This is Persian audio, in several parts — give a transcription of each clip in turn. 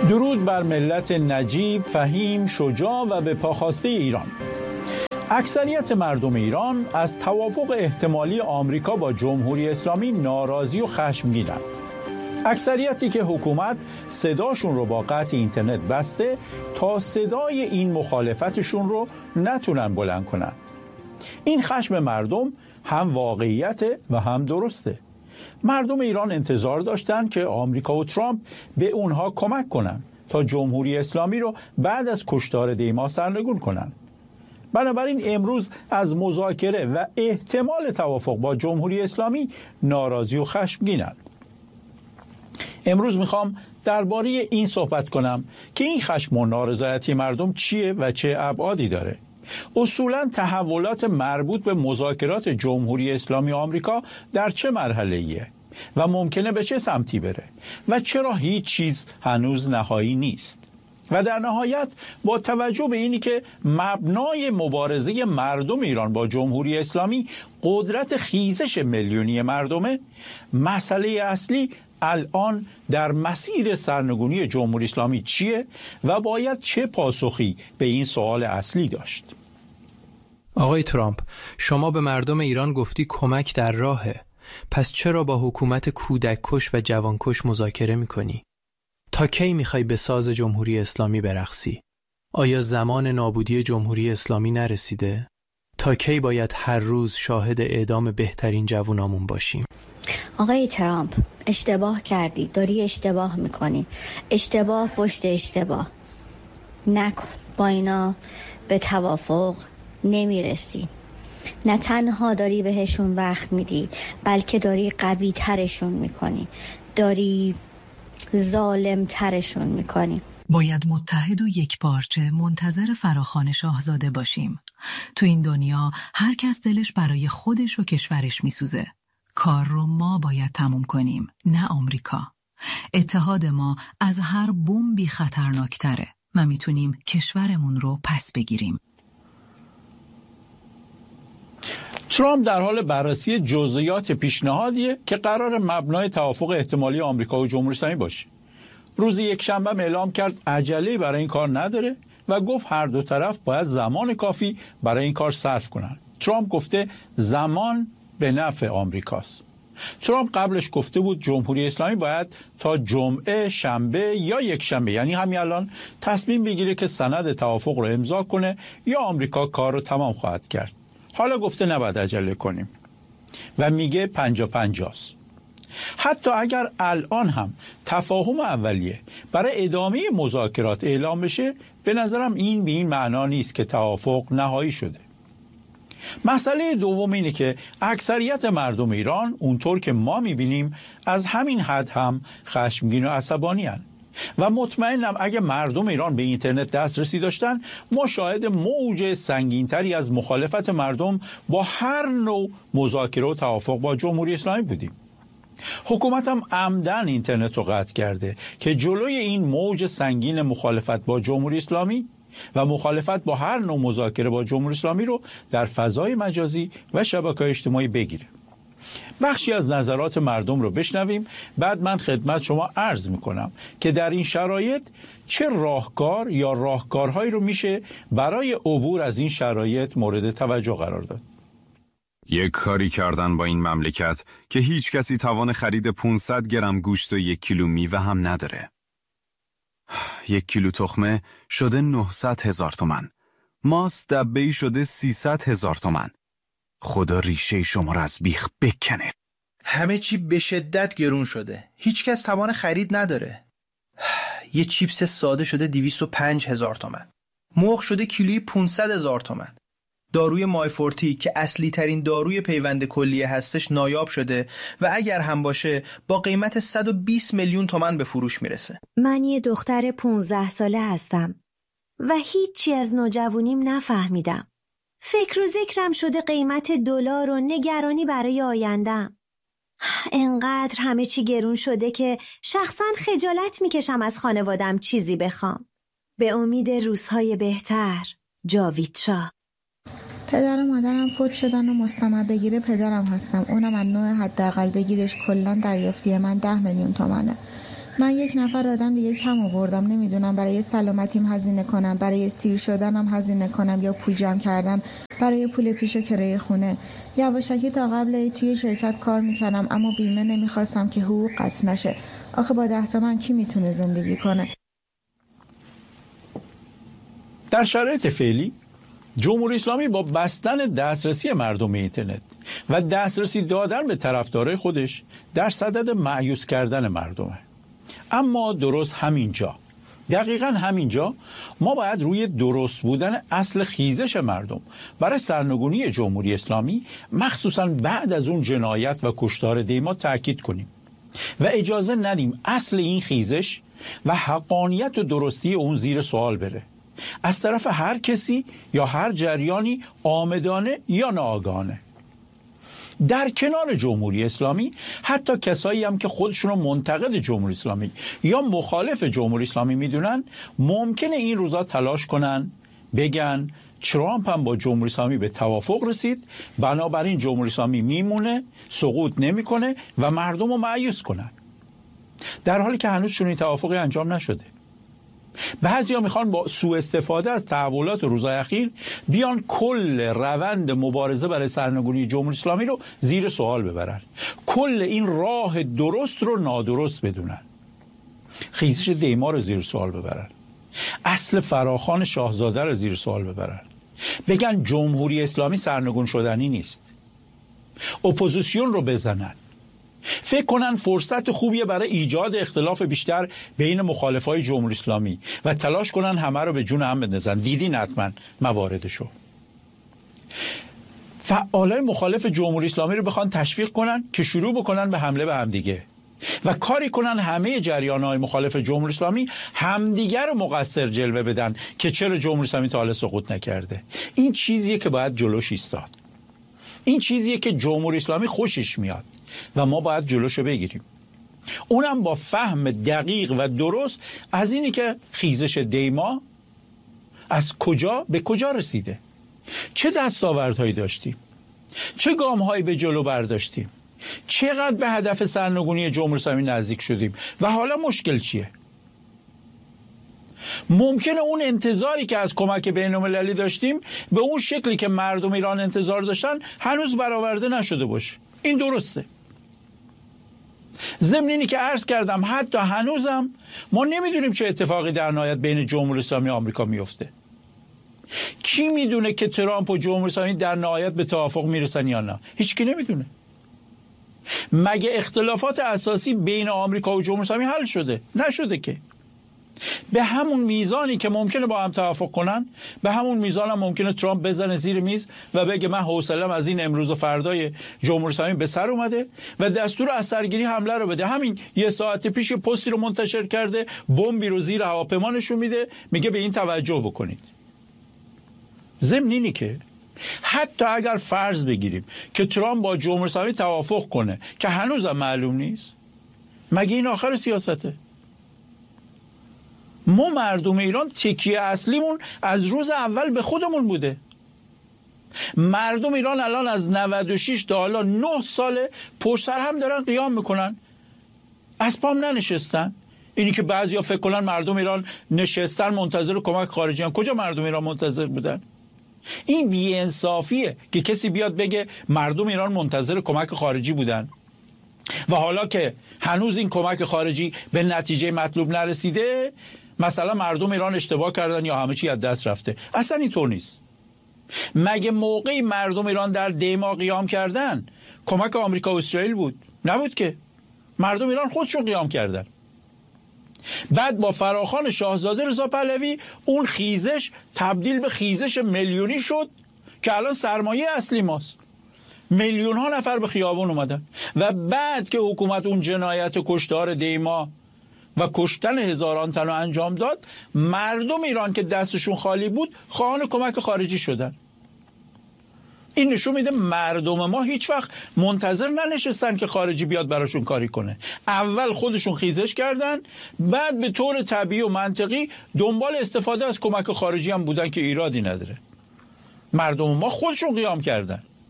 درود بر ملت نجیب، فهیم، شجاع و به پاخواسته ایران. اکثریت مردم ایران از توافق احتمالی آمریکا با جمهوری اسلامی ناراضی و خشمگینند. اکثریتی که حکومت صداشون رو با قطع اینترنت بسته تا صدای این مخالفتشون رو نتونن بلند کنن. این خشم مردم هم واقعیته و هم درسته. مردم ایران انتظار داشتن که آمریکا و ترامپ به اونها کمک کنن تا جمهوری اسلامی رو بعد از کشتار دیما سرنگون کنن. بنابراین امروز از مذاکره و احتمال توافق با جمهوری اسلامی ناراضی و خشمگینند. امروز میخوام درباره این صحبت کنم که این خشم و نارضایتی مردم چیه و چه ابعادی داره. اصولاً تحولات مربوط به مذاکرات جمهوری اسلامی آمریکا در چه مرحله‌ایه و ممکنه به چه سمتی بره و چرا هیچ چیز هنوز نهایی نیست. و در نهایت با توجه به اینی که مبنای مبارزه مردم ایران با جمهوری اسلامی قدرت خیزش میلیونی مردمه، مسئله اصلی الان در مسیر سرنگونی جمهوری اسلامی چیه و باید چه پاسخی به این سوال اصلی داشت؟ آقای ترامپ، شما به مردم ایران گفتی کمک در راهه. پس چرا با حکومت کودک کش و جوان کش مذاکره میکنی؟ تا کی میخوای به ساز جمهوری اسلامی برقصی؟ آیا زمان نابودی جمهوری اسلامی نرسیده؟ تا کی باید هر روز شاهد اعدام بهترین جوانامون باشیم؟ آقای ترامپ، اشتباه کردی، داری اشتباه میکنی. اشتباه پشت اشتباه نکن. با اینا به توافق نمیرسی. نه تنها داری بهشون وقت میدی، بلکه داری قوی ترشون میکنی، داری ظالم ترشون میکنی. باید متحد و یک پارچه منتظر فراخوان شاهزاده باشیم. تو این دنیا هر کس دلش برای خودش و کشورش میسوزه. کار رو ما باید تموم کنیم، نه آمریکا. اتحاد ما از هر بمبی خطرناکتره و میتونیم کشورمون رو پس بگیریم. ترامپ در حال بررسی جزئیات پیشنهادیه که قرار مبنای توافق احتمالی آمریکا و جمهوری اسلامی باشه. روز یکشنبه اعلام کرد عجله‌ای برای این کار نداره و گفت هر دو طرف باید زمان کافی برای این کار صرف کنن. ترامپ گفته زمان به نفع آمریکاست. ترامپ قبلش گفته بود جمهوری اسلامی باید تا جمعه، شنبه یا یکشنبه، یعنی همین الان، تصمیم بگیره که سند توافق رو امضا کنه یا آمریکا کار رو تمام خواهد کرد. حالا گفته نباید عجله کنیم و میگه 50-50 است. حتی اگر الان هم تفاهم اولیه برای ادامه مذاکرات اعلام بشه، به نظرم این به این معنا نیست که توافق نهایی شده. مسئله دوم اینه که اکثریت مردم ایران اونطور که ما میبینیم از همین حد هم خشمگین و عصبانی هستند و مطمئنم اگه مردم ایران به اینترنت دسترسی داشتن ما شاهد موج سنگینتری از مخالفت مردم با هر نوع مذاکره و توافق با جمهوری اسلامی بودیم. حکومت هم عمدن اینترنت رو قطع کرده که جلوی این موج سنگین مخالفت با جمهوری اسلامی و مخالفت با هر نوع مذاکره با جمهوری اسلامی رو در فضای مجازی و شبکه‌های اجتماعی بگیره. بخشی از نظرات مردم رو بشنویم، بعد من خدمت شما عرض میکنم که در این شرایط چه راهکار یا راهکارهایی رو میشه برای عبور از این شرایط مورد توجه قرار داد. یک کاری کردن با این مملکت که هیچ کسی توان خرید 500 گرم گوشت و 1 کیلو میوه هم نداره. 1 کیلو تخمه شده 900,000 تومان. ماست دبه‌ای شده 300,000 تومان. خدا ریشه شما را از بیخ بکنه. همه چی به شدت گرون شده. هیچ کس توان خرید نداره. یه چیپس ساده شده 205,000 تومان. مرغ شده کیلویی 500,000 تومان. داروی مایفورتی که اصلی ترین داروی پیوند کلیه هستش نایاب شده و اگر هم باشه با قیمت 120 میلیون تومان به فروش میرسه. من یه دختر 15 ساله هستم و هیچی از نوجوانیم نفهمیدم. فکر و ذکرم شده قیمت دلار و نگرانی برای آیندم. انقدر همه چی گرون شده که شخصا خجالت میکشم از خانوادم چیزی بخوام. به امید روزهای بهتر. جاوید شاه. پدر و مادرم فوت شدن و مستمر بگیره پدرم هستم. اونم از نوع حداقل بگیرش کلا دریافتی من 10 میلیون تومانه. من یک نفر آدم دیگه کم آوردم. نمیدونم برای سلامتیم هزینه کنم، برای سیر شدنم هزینه کنم یا پول جمع کردن برای پول پیش و کرایه خونه. یواشکی تا قبل توی شرکت کار میکنم اما بیمه نمیخواستم که حقوق قطع نشه. آخه با 10 تومن کی میتونه زندگی کنه؟ در شرایط فعلی جمهوری اسلامی با بستن دسترسی مردم به اینترنت و دسترسی دادن به طرفدارای خودش در صدد مایوس کردن مردمه. اما درست همینجا، دقیقاً همینجا ما باید روی درست بودن اصل خیزش مردم برای سرنگونی جمهوری اسلامی، مخصوصاً بعد از اون جنایت و کشتار دیما تاکید کنیم و اجازه ندیم اصل این خیزش و حقانیت و درستی اون زیر سوال بره از طرف هر کسی یا هر جریانی عامدانه یا ناآگاهانه. در کنار جمهوری اسلامی حتی کسایی هم که خودشون رو منتقد جمهوری اسلامی یا مخالف جمهوری اسلامی میدونن ممکنه این روزا تلاش کنن بگن ترامپ هم با جمهوری اسلامی به توافق رسید، بنابراین جمهوری اسلامی میمونه، سقوط نمیکنه و مردم رو مایوس کنن، در حالی که هنوز چنین توافقی انجام نشده. بعضیا میخوان با سوء استفاده از تحولات روزهای اخیر بیان کل روند مبارزه برای سرنگونی جمهوری اسلامی رو زیر سوال ببرن، کل این راه درست رو نادرست بدونن، خیزش دیما رو زیر سوال ببرن، اصل فراخوان شاهزاده رو زیر سوال ببرن، بگن جمهوری اسلامی سرنگون شدنی نیست، اپوزیسیون رو بزنن، فکر کنن فرصت خوبیه برای ایجاد اختلاف بیشتر بین مخالفای جمهوری اسلامی و تلاش کنن همه رو به جون هم بندازن. دیدین حتما مواردشو. فعالای مخالف جمهوری اسلامی رو بخوان تشویق کنن که شروع بکنن به حمله به همدیگه و کاری کنن همه جریان‌های مخالف جمهوری اسلامی همدیگه رو مقصر جلوه بدن که چرا جمهوری اسلامی تا حالا سقوط نکرده. این چیزیه که باید جلوش ایستاد. این چیزیه که جمهوری اسلامی خوشش میاد و ما باید جلوشو بگیریم. اونم با فهم دقیق و درست از اینی که خیزش دیما از کجا به کجا رسیده، چه دستاوردهایی داشتیم، چه گامهایی به جلو برداشتیم، چقدر به هدف سرنگونی جمهوری اسلامی نزدیک شدیم و حالا مشکل چیه. ممکنه اون انتظاری که از کمک بین‌المللی داشتیم به اون شکلی که مردم ایران انتظار داشتن هنوز برآورده نشده باشه. این درسته. ضمن اینی که عرض کردم حتی هنوزم ما نمیدونیم چه اتفاقی در نهایت بین جمهوری اسلامی و آمریکا میفته. کی میدونه که ترامپ و جمهوری اسلامی در نهایت به توافق میرسن یا نه؟ هیچ کی نمیدونه. مگه اختلافات اساسی بین آمریکا و جمهوری اسلامی حل شده؟ نشده که. به همون میزانی که ممکنه با هم توافق کنن، به همون میزان هم ممکنه ترامپ بزنه زیر میز و بگه من حوصله‌ام از این امروز و فردای جمهوری اسلامی به سر اومده و دستور از سرگیری حمله رو بده. همین یه ساعت پیش پستی رو منتشر کرده، بمبی رو زیر هواپیما نشون میده، میگه به این توجه بکنید. ضمن اینی که حتی اگر فرض بگیریم که ترامپ با جمهوری اسلامی توافق کنه که هنوزم معلوم نیست، مگه این آخر سیاسته؟ ما مردم ایران تکیه اصلیمون از روز اول به خودمون بوده. مردم ایران الان از 96 تا حالا 9 ساله پشت سر هم دارن قیام میکنن، از پام ننشستن. اینی که بعضیا فکر کنن مردم ایران نشستن منتظر کمک خارجی هم. کجا مردم ایران منتظر بودن؟ این بی‌انصافیه که کسی بیاد بگه مردم ایران منتظر کمک خارجی بودن و حالا که هنوز این کمک خارجی به نتیجه مطلوب نرسیده مثلا مردم ایران اشتباه کردن یا همه چی از دست رفته. اصلا اینطور نیست. مگه موقعی مردم ایران در دیما قیام کردن کمک آمریکا و اسرائیل بود؟ نبود که. مردم ایران خودشون قیام کردن. بعد با فراخوان شاهزاده رضا پهلوی اون خیزش تبدیل به خیزش میلیونی شد که الان سرمایه اصلی ماست. میلیون ها نفر به خیابون اومدن و بعد که حکومت اون جنایت کشتار دیما و کشتن هزاران تن رو انجام داد، مردم ایران که دستشون خالی بود خواهان کمک خارجی شدن. این نشون میده مردم ما هیچ وقت منتظر ننشستن که خارجی بیاد براشون کاری کنه. اول خودشون خیزش کردن، بعد به طور طبیعی و منطقی دنبال استفاده از کمک خارجی هم بودن که ایرادی نداره. مردم ما خودشون قیام کردن.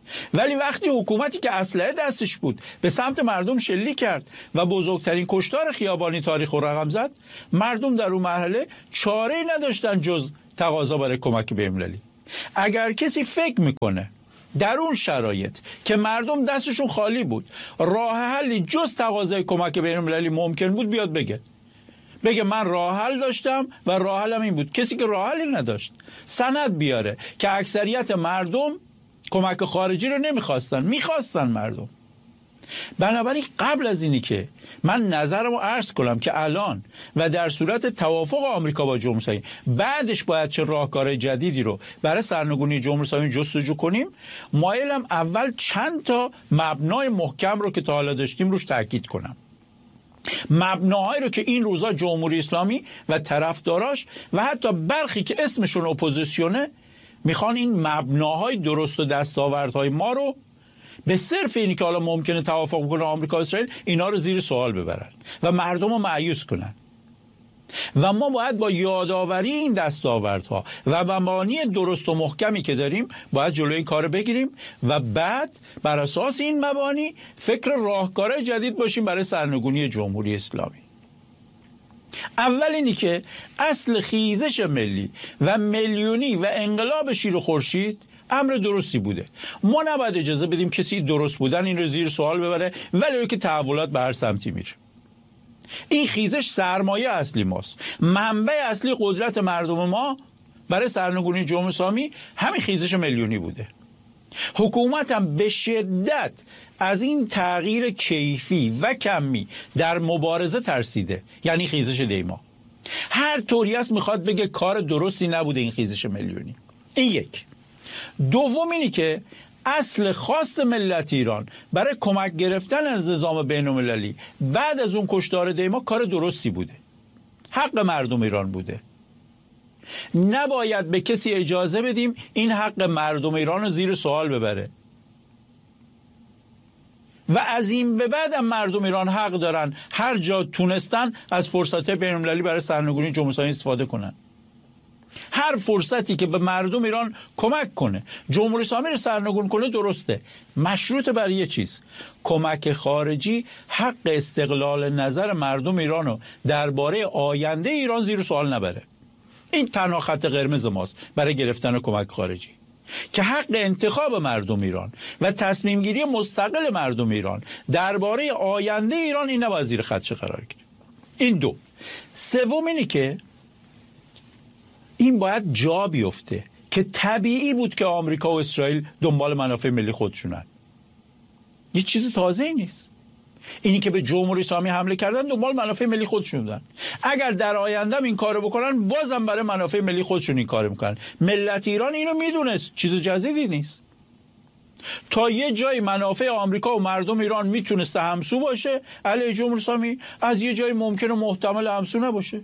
ولی وقتی حکومتی که اسلحه دستش بود به سمت مردم شلیک کرد و بزرگترین کشتار خیابانی تاریخ رو رقم زد، مردم در اون مرحله چاره‌ای نداشتن جز تقاضا برای کمک بین‌المللی. اگر کسی فکر میکنه در اون شرایط که مردم دستشون خالی بود راه حلی جز تقاضای کمک بین‌المللی ممکن بود، بیاد بگه من راه حل داشتم و راه حلم این بود. کسی که راه حلی نداشت سند بیاره که اکثریت مردم کمک خارجی رو میخواستن مردم. بنابراین قبل از اینی که من نظرمو عرض کنم که الان و در صورت توافق آمریکا با جمهوری اسلامی بعدش باید چه راهکار جدیدی رو برای سرنگونی جمهوری اسلامی جستجو کنیم، مایلم اول چند تا مبنای محکم رو که تا حالا داشتیم روش تاکید کنم. مبناهایی رو که این روزا جمهوری اسلامی و طرفداراش و حتی برخی که اسمشون اپوزیسیونه میخوان این مبناهای درست و دستاوردهای ما رو به صرف اینی که حالا ممکنه توافق کنه آمریکا و اسرائیل، اینا رو زیر سوال ببرن و مردم رو مایوس کنن. و ما باید با یادآوری این دستاوردها و مبانی درست و محکمی که داریم باید جلوی این کار بگیریم و بعد بر اساس این مبانی فکر راهکارهای جدید باشیم برای سرنگونی جمهوری اسلامی. اول اینی که اصل خیزش ملی و میلیونی و انقلاب شیر و خورشید امر درستی بوده. ما نباید اجازه بدیم کسی درست بودن این رو زیر سوال ببره، ولی که تحولات به هر سمتی میره. این خیزش سرمایه اصلی ماست. منبع اصلی قدرت مردم ما برای سرنگونی جمهوری اسلامی همین خیزش میلیونی بوده. حکومت هم به شدت از این تغییر کیفی و کمی در مبارزه ترسیده، یعنی خیزش دیما. هر طوری است میخواد بگه کار درستی نبوده این خیزش میلیونی. این یک. دوم اینی که اصل خواست ملت ایران برای کمک گرفتن از نظام بین‌المللی بعد از اون کشتار دیما کار درستی بوده، حق مردم ایران بوده. نباید به کسی اجازه بدیم این حق مردم ایران رو زیر سوال ببره و از این به بعد هم مردم ایران حق دارن هر جا تونستن از فرصت بین‌المللی برای سرنگونی جمهوری اسلامی استفاده کنن. هر فرصتی که به مردم ایران کمک کنه، جمهوری اسلامی رو سرنگون کنه درسته، مشروط بر یه چیز: کمک خارجی حق استقلال نظر مردم ایران رو درباره آینده ایران زیر سوال نبره. این تنها خط قرمز ماست برای گرفتن کمک خارجی، که حق انتخاب مردم ایران و تصمیم گیری مستقل مردم ایران درباره آینده ایران این نباید زیر خدشه قرار گیره. این دو. سوم اینی که این باید جا بیفته که طبیعی بود که آمریکا و اسرائیل دنبال منافع ملی خودشونن. یه چیز تازه‌ای نیست. اینی که به جمهوری اسلامی حمله کردن دنبال منافع ملی خودشون بودن. اگر در آینده این کارو بکنن بازم برای منافع ملی خودشون این کارو میکنن. ملت ایران اینو میدونست، چیز جدیدی نیست. تا یه جای منافع آمریکا و مردم ایران میتونسته همسو باشه علیه جمهوری اسلامی، از یه جای ممکنه محتمل همسو نباشه.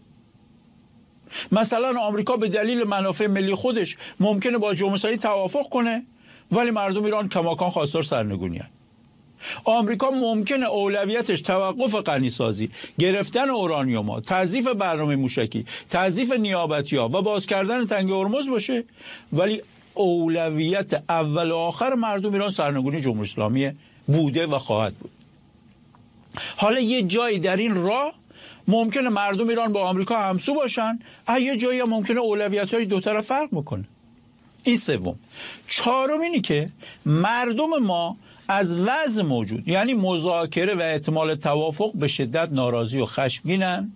مثلا آمریکا به دلیل منافع ملی خودش ممکنه با جمهوری اسلامی توافق کنه ولی مردم ایران کماکان خواستار سرنگونی هست. آمریکا ممکنه اولویتش توقف غنیسازی، گرفتن اورانیوم، تضعیف برنامه موشکی، تضعیف نیابتی‌ها و باز کردن تنگه هرمز باشه، ولی اولویت اول و آخر مردم ایران سرنگونی جمهوری اسلامی بوده و خواهد بود. حالا یه جایی در این راه ممکنه مردم ایران با آمریکا همسو باشن، یه جایی ممکنه اولویت‌های دو طرف فرق بکنه. این سوم. چهارم اینی که مردم ما از وضع موجود، یعنی مذاکره و احتمال توافق، به شدت ناراضی و خشمگینن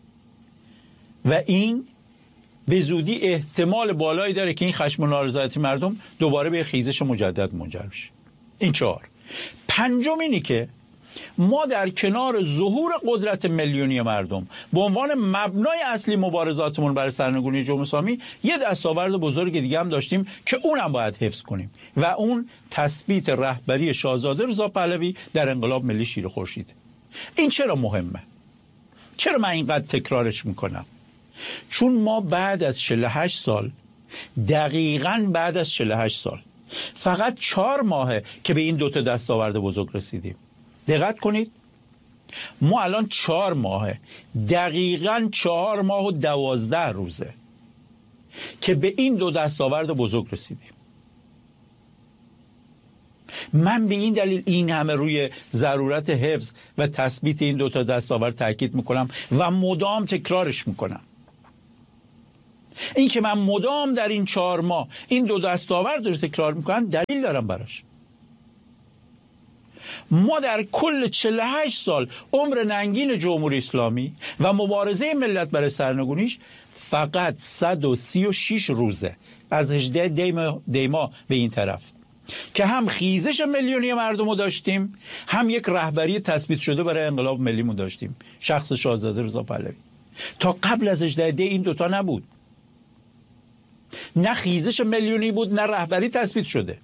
و این به زودی احتمال بالایی داره که این خشم و نارضایتی مردم دوباره به خیزش مجدد منجر بشه. این چهار. پنجم اینی که ما در کنار ظهور قدرت میلیونی مردم به عنوان مبنای اصلی مبارزاتمون برای سرنگونی جمهوری اسلامی یه دستاورد بزرگ دیگه هم داشتیم که اونم باید حفظ کنیم و اون تثبیت رهبری شاهزاده رضا پهلوی در انقلاب ملی شیر خورشید. این چرا مهمه؟ چرا من اینقدر تکرارش میکنم؟ چون ما بعد از 48 سال، دقیقاً بعد از 48 سال، فقط 4 ماهه که به این دوتا دستاورد بزرگ رسیدیم. دقت کنید، ما الان 4 ماهه، دقیقاً 4 ماه و 12 روزه که به این دو دستاورد بزرگ رسیدیم. من به این دلیل این همه روی ضرورت حفظ و تثبیت این دوتا دستاورد تاکید میکنم و مدام تکرارش میکنم. این که من مدام در این 4 ماه این 2 دستاورد رو تکرار میکنم دلیل دارم براش. ما در کل 48 سال عمر ننگین جمهوری اسلامی و مبارزه ملت برای سرنگونیش فقط 136 روزه از 18 دیما به این طرف که هم خیزش میلیونی مردم رو داشتیم، هم یک رهبری تثبیت شده برای انقلاب ملیمون داشتیم، شخص شاهزاده رضا پهلوی. تا قبل از 18 این دوتا نبود، نه خیزش میلیونی بود نه رهبری تثبیت شده.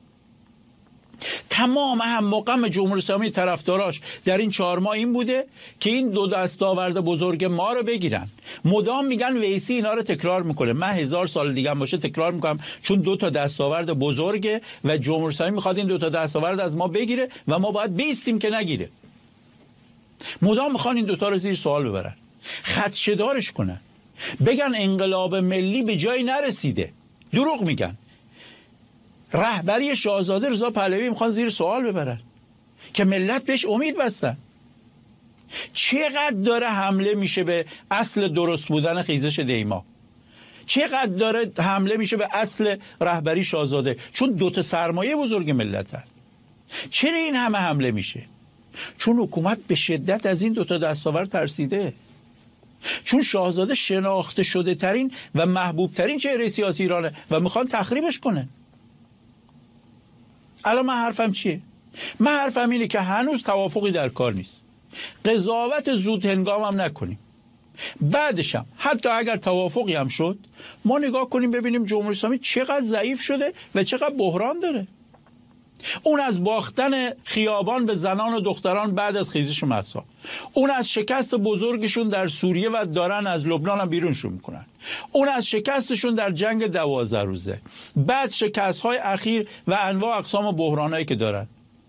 تمام هم مقام جمهوری اسلامی طرفداراش در این 4 ماه این بوده که این 2 دستاورد بزرگ ما رو بگیرن. مدام میگن ویسی اینا رو تکرار میکنه. من 1000 سال دیگه هم باشه تکرار میکنم، چون 2 تا دستاورد بزرگه و جمهوری اسلامی میخواد این 2 تا دستاورد از ما بگیره و ما باید بیستیم که نگیره. مدام میخوان این 2 تا رو زیر سوال ببرن، خدشه‌دارش کنن، بگن انقلاب ملی به جایی نرسیده. دروغ میگن. رهبری شاهزاده رضا پهلوی میخوان زیر سوال ببرن که ملت بهش امید بستن. چقدر داره حمله میشه به اصل درست بودن خیزش دیما، چقدر داره حمله میشه به اصل رهبری شاهزاده، چون 2 تا سرمایه بزرگ ملت هست. چرا این همه حمله میشه؟ چون حکومت به شدت از این 2 تا دستاورد ترسیده، چون شاهزاده شناخته شده ترین و محبوب ترین چهره سیاسی ایرانه و میخوان تخریبش کنن. الان من حرفم چیه؟ من حرفم اینه که هنوز توافقی در کار نیست. قضاوت زود هنگام هم نکنیم. بعدش هم حتی اگر توافقی هم شد، ما نگاه کنیم ببینیم جمهوری اسلامی چقدر ضعیف شده و چقدر بحران داره. اون از باختن خیابان به زنان و دختران بعد از خیزش مهسا، اون از شکست بزرگشون در سوریه و دارن از لبنان هم بیرونشون میکنن، اون از شکستشون در جنگ 12 روزه، بعد شکست‌های اخیر و انواع اقسام بحرانایی که دارن.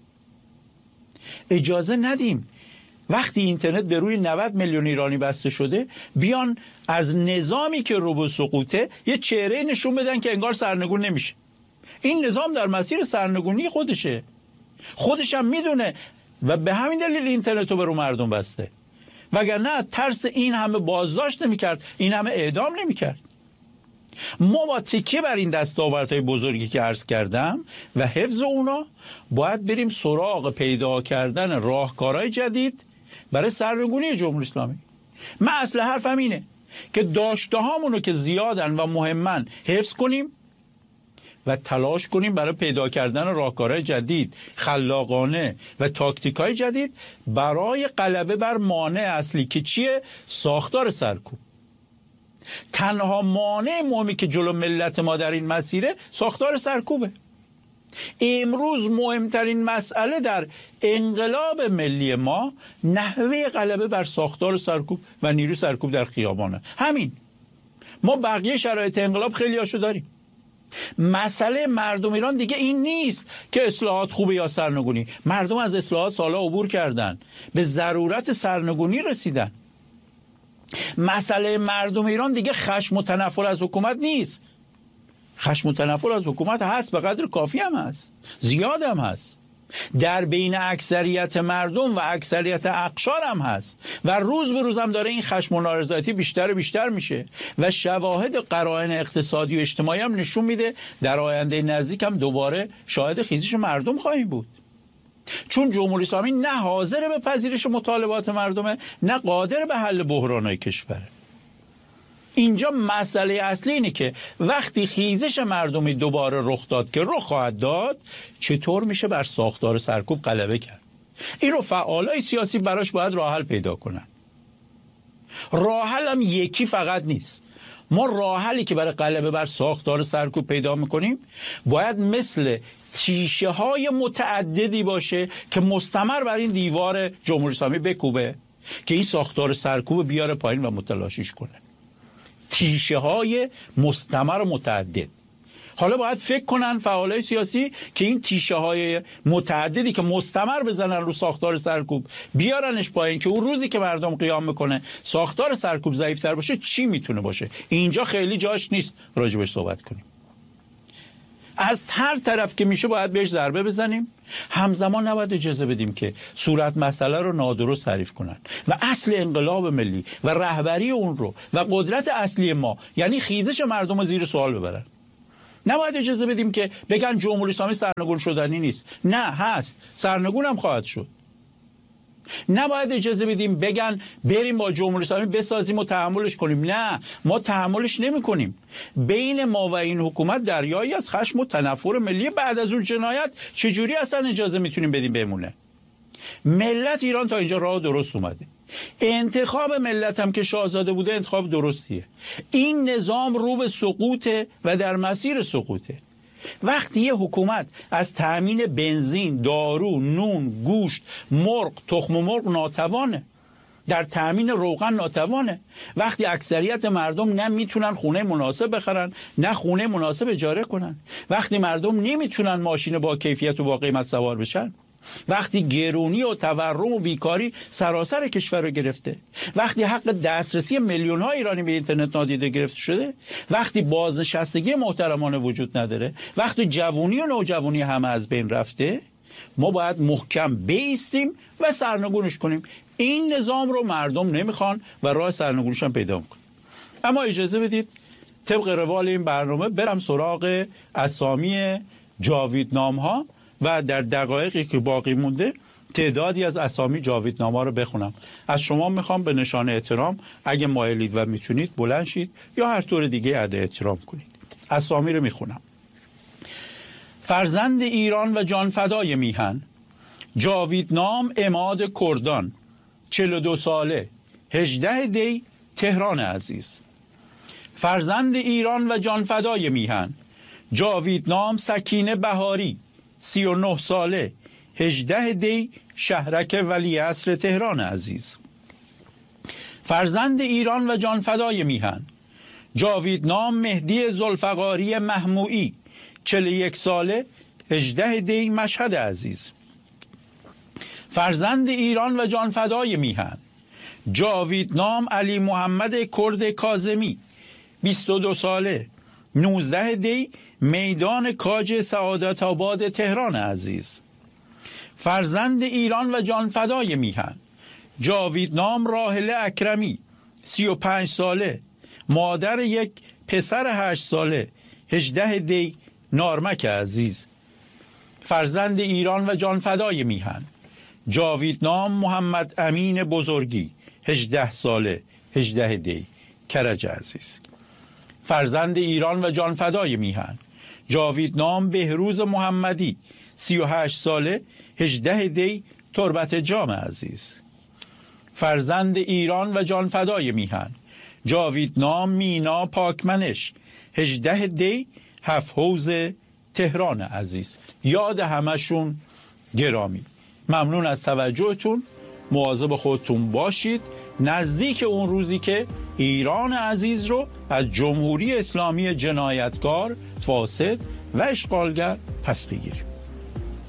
اجازه ندیم وقتی اینترنت به روی 90 میلیون ایرانی بسته شده بیان از نظامی که رو به سقوطه یه چهره نشون بدن که انگار سرنگون نمیشه. این نظام در مسیر سرنگونی خودشه، خودش هم میدونه و به همین دلیل اینترنت رو به رو مردم بسته، وگرنه از ترس این همه بازداشت نمیکرد، این همه اعدام نمیکرد. ما با تکیه بر این دستاوردهای بزرگی که عرض کردم و حفظ اونا باید بریم سراغ پیدا کردن راهکارهای جدید برای سرنگونی جمهوری اسلامی. من اصل حرفم اینه که داشته هامونو که زیادن و مهمن حفظ کنیم و تلاش کنیم برای پیدا کردن راهکارهای جدید، خلاقانه و تاکتیکهای جدید برای غلبه بر مانع اصلی که چیه؟ ساختار سرکوب. تنها مانع مهمی که جلو ملت ما در این مسیره ساختار سرکوبه. امروز مهمترین مسئله در انقلاب ملی ما نحوه غلبه بر ساختار سرکوب و نیروی سرکوب در خیابانه. همین. ما بقیه شرایط انقلاب خیلی هاشو داریم. مسئله مردم ایران دیگه این نیست که اصلاحات خوبه یا سرنگونی. مردم از اصلاحات سالا عبور کردن، به ضرورت سرنگونی رسیدن. مسئله مردم ایران دیگه خشم و تنفر از حکومت نیست. خشم و تنفر از حکومت هست، به قدر کافی هم هست، زیاد هم هست، در بین اکثریت مردم و اکثریت اقشار هم هست و روز به روز هم داره این خشم و نارضایتی بیشتر و بیشتر میشه و شواهد قرائن اقتصادی و اجتماعی هم نشون میده در آینده نزدیک هم دوباره شاهد خیزش مردم خواهیم بود، چون جمهوری اسلامی نه حاضر به پذیرش مطالبات مردمه نه قادر به حل بحرانهای کشوره. اینجا مسئله اصلی اینه که وقتی خیزش مردمی دوباره رخ داد که رخ خواهد داد، چطور میشه بر ساختار سرکوب غلبه کرد. این رو فعالای سیاسی براش باید راه حل پیدا کنن. راه حل هم یکی فقط نیست. ما راه حلی که برای غلبه بر ساختار سرکوب پیدا میکنیم باید مثل تیشه های متعددی باشه که مستمر بر این دیوار جمهوری اسلامی بکوبه که این ساختار سرکوب بیاره پایین و متلاشیش کنه. تیشه های مستمر و متعدد. حالا باید فکر کنن فعالای سیاسی که این تیشه های متعددی که مستمر بزنن رو ساختار سرکوب بیارنش پایین که اون روزی که مردم قیام میکنه ساختار سرکوب ضعیف‌تر باشه چی میتونه باشه. اینجا خیلی جاش نیست راجبش صحبت کنیم. از هر طرف که میشه باید بهش ضربه بزنیم. همزمان نباید اجازه بدیم که صورت مسئله رو نادرست تعریف کنن و اصل انقلاب ملی و رهبری اون رو و قدرت اصلی ما یعنی خیزش مردم رو زیر سوال ببرن. نباید اجازه بدیم که بگن جمهوری اسلامی سرنگون شدنی نیست. نه، هست، سرنگون هم خواهد شد. نباید اجازه بدیم بگن بریم با جمهوری اسلامی بسازیم و تحملش کنیم. نه، ما تحملش نمی کنیم. بین ما و این حکومت دریایی از خشم و تنفر ملی بعد از اون جنایت چجوری اصلا اجازه میتونیم بدیم بمونه؟ ملت ایران تا اینجا راه درست اومده. انتخاب ملت هم که شاهزاده بوده انتخاب درستیه. این نظام رو به سقوطه و در مسیر سقوطه. وقتی یه حکومت از تأمین بنزین، دارو، نون، گوشت، مرغ، تخم مرغ ناتوانه، در تأمین روغن ناتوانه، وقتی اکثریت مردم نه میتونن خونه مناسب بخرن نه خونه مناسب اجاره کنن، وقتی مردم نمیتونن ماشین با کیفیت و با قیمت سوار بشن، وقتی گرونی و تورم و بیکاری سراسر کشور رو گرفته، وقتی حق دسترسی میلیون ها ایرانی به اینترنت نادیده گرفته شده، وقتی بازنشستگی محترمانه وجود نداره، وقتی جوونی و نوجوانی همه از بین رفته، ما باید محکم بایستیم و سرنگونش کنیم. این نظام رو مردم نمیخوان و راه سرنگونش هم پیدا میکنن. اما اجازه بدید طبق روال این برنامه برم سراغ اسامی جاویدنام ها و در دقایقی که باقی مونده تعدادی از اسامی جاویدنامه رو بخونم. از شما میخوام به نشانه احترام اگه مایلید و میتونید بلند شید یا هر طور دیگه ادای احترام کنید. اسامی رو میخونم. فرزند ایران و جانفدای میهن، جاویدنام عماد کردان، 42 ساله، 18 دی، تهران عزیز. فرزند ایران و جانفدای میهن، جاویدنام سکینه بهاری، 39 ساله، 18 دی، شهرک ولیعصر تهران عزیز. فرزند ایران و جانفدای میهن، جاویدنام مهدی ذوالفقاری محموعی، 41 ساله، 18 دی، مشهد عزیز. فرزند ایران و جانفدای میهن، جاویدنام علی محمد کرد کاظمی، 22 ساله، 19 دی، میدان کاج سعادت آباد تهران عزیز. فرزند ایران و جانفدای میهن، جاویدنام راحله اکرمی، 35 ساله، مادر یک پسر 8 ساله، 18 دی، نارمک عزیز. فرزند ایران و جانفدای میهن، جاویدنام محمد امین بزرگی، 18 ساله، 18 دی، کرج عزیز. فرزند ایران و جانفدای میهن، جاویدنام بهروز محمدی، 38 ساله، 18 دی، تربت جام عزیز. فرزند ایران و جانفدای میهن، جاویدنام مینا پاکمنش، 18 دی، 7 حوض تهران عزیز. یاد همشون گرامی. ممنون از توجهتون. مواظب خودتون باشید. نزدیک اون روزی که ایران عزیز رو از جمهوری اسلامی جنایتکار، فاسد و اشغالگر پس بگیریم.